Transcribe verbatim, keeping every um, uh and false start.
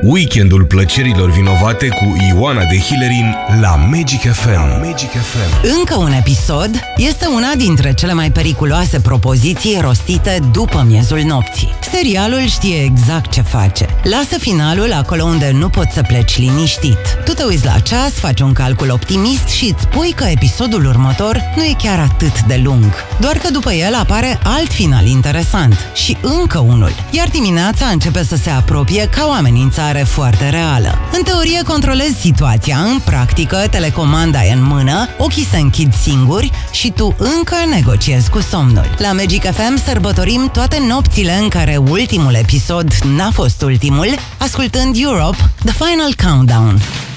Weekendul plăcerilor vinovate cu Ioana de Hillerin la Magic F M. Magic F M. Încă un episod este una dintre cele mai periculoase propoziții rostite după miezul nopții. Serialul știe exact ce face. Lasă finalul acolo unde nu poți să pleci liniștit. Tu te uiți la ceas, faci un calcul optimist și îți spui că episodul următor nu e chiar atât de lung. Doar că după el apare alt final interesant și încă unul. Iar dimineața începe să se apropie ca o amenințare foarte reală. În teorie controlezi situația, în practică telecomanda e în mână, ochii se închid singuri și tu încă negociezi cu somnul. La Magic F M sărbătorim toate nopțile în care ultimul episod n-a fost ultimul, ascultând Europe, The Final Countdown.